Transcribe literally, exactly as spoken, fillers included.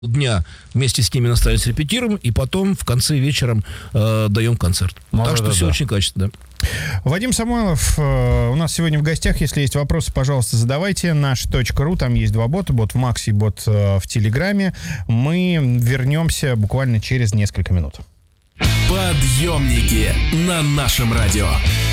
дня вместе с ними на сцене репетируем, и потом в конце вечером э, даем концерт. Ну, так да, что да, все да. очень качественно. Вадим Самойлов э, у нас сегодня в гостях. Если есть вопросы, пожалуйста, задавайте. Наш точка ру, там есть два бота, бот в Максе и бот э, в Телеграме. Мы вернемся буквально через несколько минут. Подъемники на нашем радио.